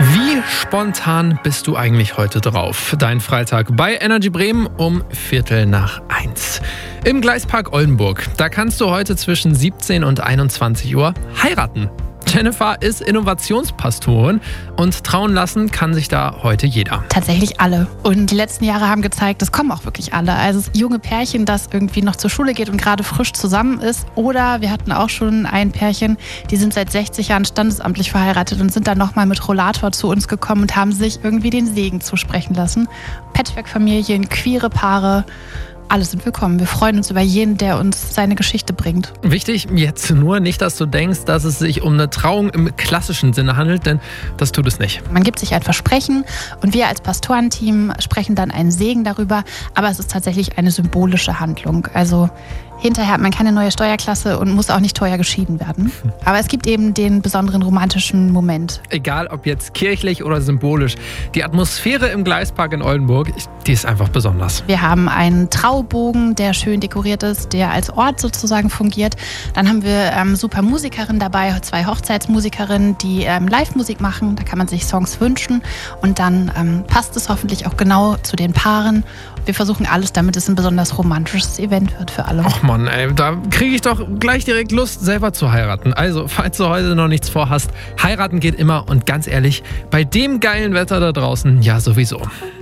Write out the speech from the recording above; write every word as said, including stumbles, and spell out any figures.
Wie spontan bist du eigentlich heute drauf? Dein Freitag bei Energy Bremen um Viertel nach eins. Im Gleispark Oldenburg. Da kannst du heute zwischen siebzehn und einundzwanzig Uhr heiraten. Jennifer ist Innovationspastorin und trauen lassen kann sich da heute jeder. Tatsächlich alle. Und die letzten Jahre haben gezeigt, es kommen auch wirklich alle. Also das junge Pärchen, das irgendwie noch zur Schule geht und gerade frisch zusammen ist. Oder wir hatten auch schon ein Pärchen, die sind seit sechzig Jahren standesamtlich verheiratet und sind dann nochmal mit Rollator zu uns gekommen und haben sich irgendwie den Segen zusprechen lassen. Patchwork-Familien, queere Paare. Alle sind willkommen. Wir freuen uns über jeden, der uns seine Geschichte bringt. Wichtig jetzt nur nicht, dass du denkst, dass es sich um eine Trauung im klassischen Sinne handelt, denn das tut es nicht. Man gibt sich ein Versprechen und wir als Pastorenteam sprechen dann einen Segen darüber, aber es ist tatsächlich eine symbolische Handlung. Also hinterher hat man keine neue Steuerklasse und muss auch nicht teuer geschieden werden. Aber es gibt eben den besonderen romantischen Moment. Egal ob jetzt kirchlich oder symbolisch, die Atmosphäre im Gleispark in Oldenburg, die ist einfach besonders. Wir haben einen Traubogen, der schön dekoriert ist, der als Ort sozusagen fungiert. Dann haben wir ähm, super Musikerinnen dabei, zwei Hochzeitsmusikerinnen, die ähm, Live-Musik machen. Da kann man sich Songs wünschen und dann ähm, passt es hoffentlich auch genau zu den Paaren. Wir versuchen alles, damit es ein besonders romantisches Event wird für alle. Ach Mann, ey, da kriege ich doch gleich direkt Lust, selber zu heiraten. Also, falls du heute noch nichts vorhast, heiraten geht immer und ganz ehrlich, bei dem geilen Wetter da draußen, ja sowieso.